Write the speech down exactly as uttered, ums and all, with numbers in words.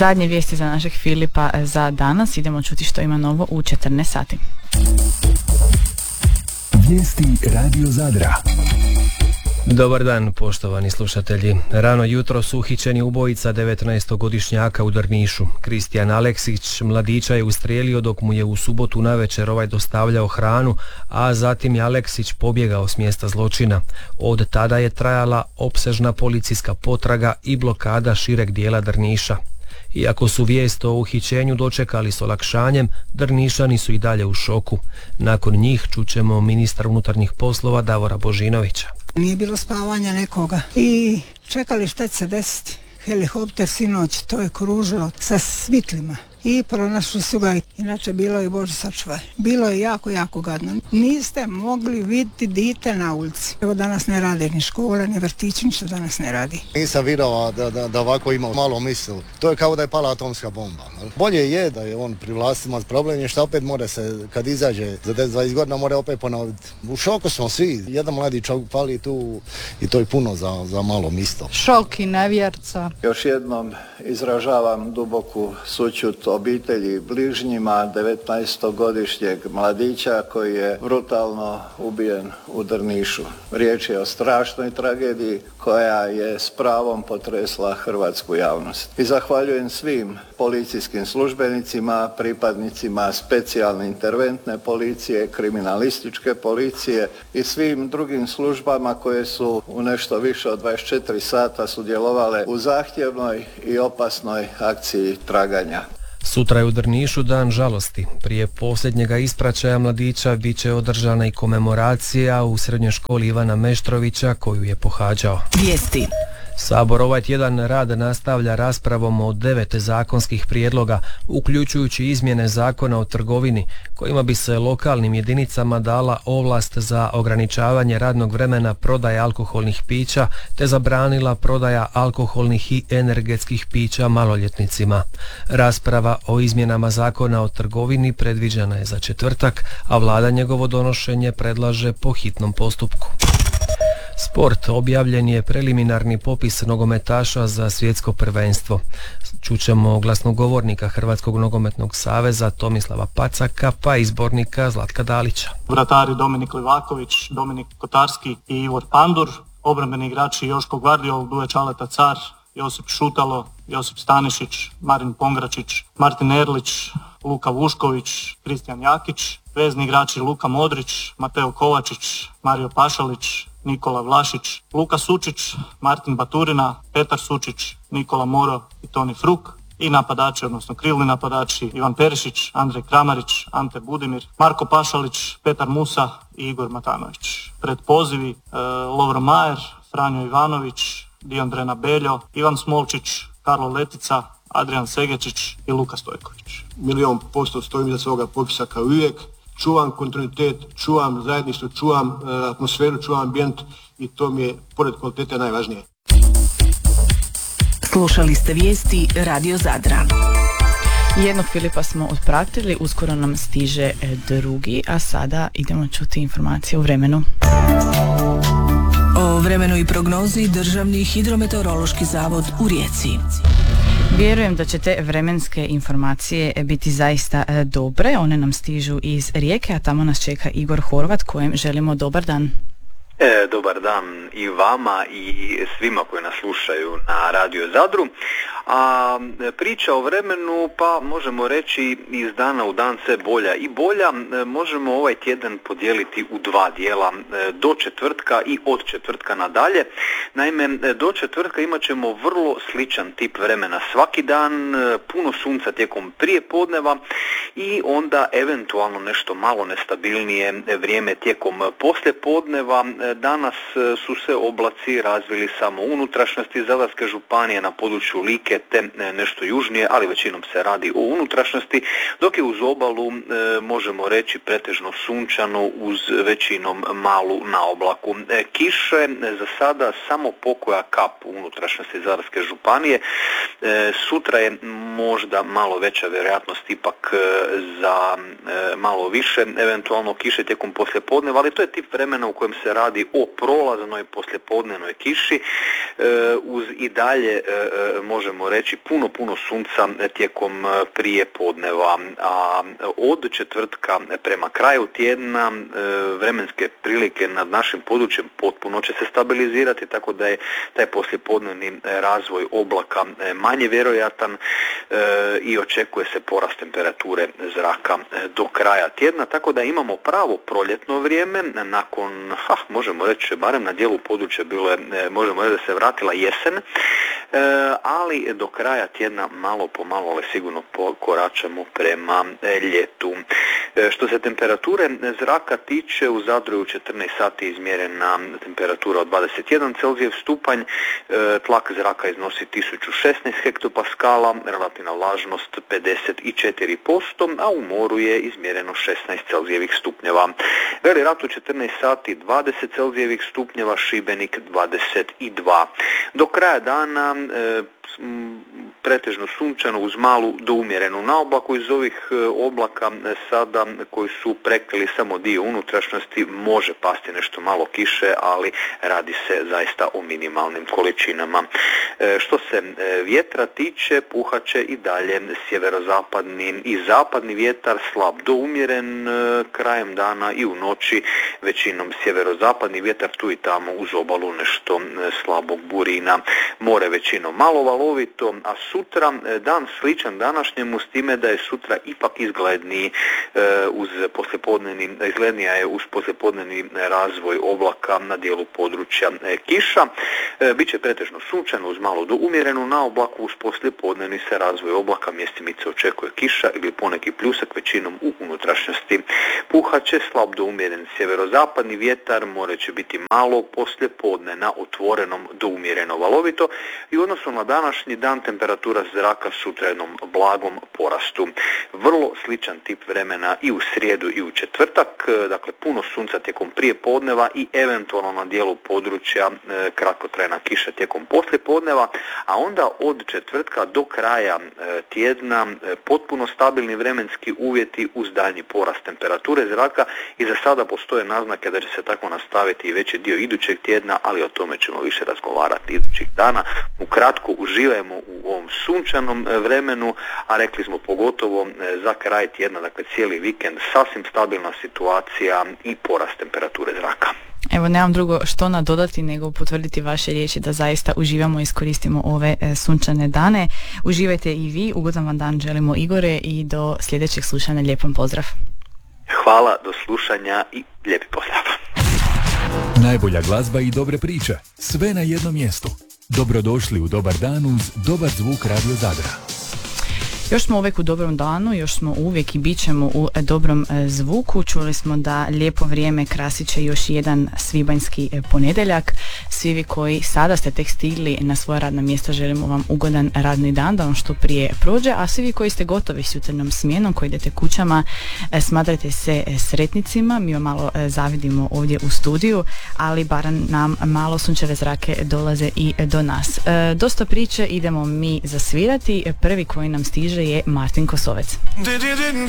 Zadnje vijesti za našeg Filipa za danas. Idemo čuti što ima novo u četrnaest sati. Vijesti Radio Zadra. Dobar dan, poštovani slušatelji. Rano jutro su uhićeni ubojica devetnaestogodišnjaka u Drnišu. Kristijan Aleksić mladića je ustrijelio dok mu je u subotu navečer ovaj dostavljao hranu, a zatim je Aleksić pobjegao s mjesta zločina. Od tada je trajala opsežna policijska potraga i blokada šireg dijela Drniša. Iako su vijest o uhićenju dočekali s olakšanjem, Drnišani su i dalje u šoku. Nakon njih čućemo ministra unutarnjih poslova Davora Božinovića. Nije bilo spavanja nekoga i čekali šta će se desiti. Helikopter sinoć, to je kružilo sa svitlima i pronašli su ga. Inače bilo je, Bože sačuvaj, bilo je jako, jako gadno. Niste mogli vidjeti dite na ulici. Evo danas ne rade ni škola, ni vrtić, ništa danas ne radi. Nisam vidio da, da, da ovako ima malo misl. To je kao da je pala atomska bomba. Bolje je da je on pri vlastima, problem je što opet mora se, kad izađe za deset dvadeset godina, mora opet ponoviti. U šoku smo svi, jedan mladi čovjek pali tu i to je puno za, za malo misto. Šok i nevjerca. Još jednom izražavam duboku sućut obitelji i bližnjima devetnaestogodišnjeg mladića koji je brutalno ubijen u Drnišu. Riječ je o strašnoj tragediji koja je s pravom potresla hrvatsku javnost. I zahvaljujem svim policijskim službenicima, pripadnicima specijalne interventne policije, kriminalističke policije i svim drugim službama koje su u nešto više od dvadeset četiri sata sudjelovale u zahtjevnoj i opasnoj akciji traganja. Sutra je u Drnišu dan žalosti. Prije posljednjega ispraćaja mladića bit će održana i komemoracija u srednjoj školi Ivana Meštrovića koju je pohađao. Vijesti. Sabor ovaj tjedan rad nastavlja raspravom o devet zakonskih prijedloga, uključujući izmjene zakona o trgovini, kojima bi se lokalnim jedinicama dala ovlast za ograničavanje radnog vremena prodaje alkoholnih pića, te zabranila prodaja alkoholnih i energetskih pića maloljetnicima. Rasprava o izmjenama zakona o trgovini predviđena je za četvrtak, a vlada njegovo donošenje predlaže po hitnom postupku. Sport. Objavljen je preliminarni popis nogometaša za svjetsko prvenstvo. Čućemo glasnogovornika Hrvatskog nogometnog saveza Tomislava Pacaka pa izbornika Zlatka Dalića. Vratari Dominik Livaković, Dominik Kotarski i Ivor Pandur. Obrambeni igrači Joško Gvardiol, Duje Čaleta Car, Josip Šutalo, Josip Stanišić, Marin Pongračić, Martin Erlić, Luka Vušković, Kristijan Jakić. Vezni igrači Luka Modrić, Mateo Kovačić, Mario Pašalić, Nikola Vlašić, Luka Sučić, Martin Baturina, Petar Sučić, Nikola Moro i Toni Fruk. I napadači, odnosno krilni napadači, Ivan Perišić, Andrej Kramarić, Ante Budimir, Marko Pašalić, Petar Musa i Igor Matanović. Pred pozivi e, Lovro Majer, Franjo Ivanović, Diondrena Beljo, Ivan Smolčić, Karlo Letica, Adrian Segečić i Luka Stojković. Milion posto stojim iza svoga popisa kao uvijek. Čuvam kontinuitet, čuvam zajedništvo, čuvam e, atmosferu, čuvam ambijent i to mi je pored kvalitete najvažnije. Slušali ste vijesti Radio Zadra. Jednog Filipa smo otpratili, uskoro nam stiže drugi, a sada idemo čuti informacije o vremenu. O vremenu i prognozi Državni hidrometeorološki zavod u Rijeci. Vjerujem da će te vremenske informacije biti zaista dobre. One nam stižu iz Rijeke, a tamo nas čeka Igor Horvat, kojem želimo dobar dan. E, dobar dan i vama i svima koji nas slušaju na Radio Zadru. A priča o vremenu, pa možemo reći iz dana u dan sve bolja i bolja. Možemo ovaj tjedan podijeliti u dva dijela, do četvrtka i od četvrtka nadalje. Naime, do četvrtka imat ćemo vrlo sličan tip vremena svaki dan, puno sunca tijekom prije podneva i onda eventualno nešto malo nestabilnije vrijeme tijekom poslije podneva. Danas su se oblaci razvili samo u unutrašnjosti Zadarske županije, na području Like te nešto južnije, ali većinom se radi o unutrašnjosti, dok je uz obalu e, možemo reći pretežno sunčano uz većinom malu naoblaku. E, kiše za sada samo pokoja kap u unutrašnjosti Zadarske županije. E, sutra je možda malo veća vjerojatnost ipak e, za e, malo više, eventualno kiše tijekom poslijepodneva, ali to je tip vremena u kojem se radi o prolaznoj poslijepodnevnoj kiši e, uz i dalje e, možemo možemo reći puno, puno sunca tijekom prije podneva, a od četvrtka prema kraju tjedna vremenske prilike nad našim područjem potpuno će se stabilizirati, tako da je taj poslijepodnevni razvoj oblaka manje vjerojatan i očekuje se porast temperature zraka do kraja tjedna, tako da imamo pravo proljetno vrijeme nakon, ha, možemo reći, barem na dijelu područja bilo je, možemo reći da se vratila jesen, ali do kraja tjedna malo po malo, ali sigurno koračamo prema ljetu. Što se temperature zraka tiče, u Zadru je u četrnaest sati izmjerena temperatura od dvadeset jedan Celzijev stupanj, tlak zraka iznosi tisuću šesnaest hektopaskala, relativna vlažnost pedeset četiri posto, a u moru je izmjereno šesnaest Celzijevih stupnjeva. Veli Rat u četrnaest sati dvadeset Celzijevih stupnjeva, Šibenik dvadeset dva. Do kraja dana e, pretežno sunčano uz malu do umjerenu naoblaku. Iz ovih oblaka sada koji su prekrili samo dio unutrašnjosti može pasti nešto malo kiše, ali radi se zaista o minimalnim količinama. Što se vjetra tiče, puhaće i dalje sjeverozapadni i zapadni vjetar, slab do umjeren krajem dana i u noći većinom sjeverozapadni vjetar, tu i tamo uz obalu nešto slabog burina. More većinom malo valovito, a sutra dan sličan današnjemu, s time da je sutra ipak izgledniji uz poslijepodnevni, izglednija je uz poslijepodnevni razvoj oblaka na dijelu područja kiša. Biće pretežno sunčano uz malo do umjerenu na oblaku, uz poslijepodnevni se razvoj oblaka mjestimice očekuje kiša ili poneki pljusak većinom u unutrašnjosti. Puhaće slab do umjeren sjeverozapadni vjetar, more će biti malo poslijepodne na otvorenom do umjereno valovito i u odnosu na današnji dan temperatura zraka sutra jednom blagom porastu. Vrlo sličan tip vremena i u srijedu i u četvrtak, dakle puno sunca tijekom prije podneva i eventualno na dijelu područja e, kratkotrajna kiša tijekom poslije podneva, a onda od četvrtka do kraja e, tjedna e, potpuno stabilni vremenski uvjeti uz daljnji porast temperature zraka i za sada postoje naznake da će se tako nastaviti i veći dio idućeg tjedna, ali o tome ćemo više razgovarati idućih dana. Ukratko, uživajmo u ovom sunčanom vremenu, a rekli smo pogotovo za kraj tjedna, dakle cijeli vikend, sasvim stabilna situacija i porast temperature zraka. Evo, nemam drugo što nadodati nego potvrditi vaše riječi da zaista uživamo i iskoristimo ove e, sunčane dane. Uživajte i vi, ugodan vam dan želimo, Igore, i do sljedećeg slušanja lijepom pozdrav. Hvala, do slušanja i lijepi pozdrav. Najbolja glazba i dobre priče, sve na jednom mjestu. Dobrodošli u Dobar dan uz dobar zvuk Radio Zadra. Još smo uvijek u dobrom danu, još smo uvijek i bit ćemo u dobrom zvuku. Čuli smo da lijepo vrijeme krasit će još jedan svibanjski ponedjeljak. Svi vi koji sada ste tek stigli na svoja radna mjesta, želimo vam ugodan radni dan, da vam što prije prođe, a svi vi koji ste gotovi s jutarnjom smjenom, koji idete kućama, smatrajte se sretnicima. Mi vam malo zavidimo ovdje u studiju, ali barem nam malo sunčeve zrake dolaze i do nas. Dosta priče idemo mi zasvirati. Prvi koji nam stiže je Martin Kosovec. Did you didn't